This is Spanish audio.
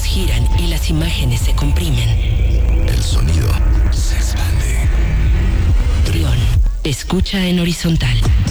hilos giran y las imágenes se comprimen. El sonido se expande. Trión, escucha en horizontal.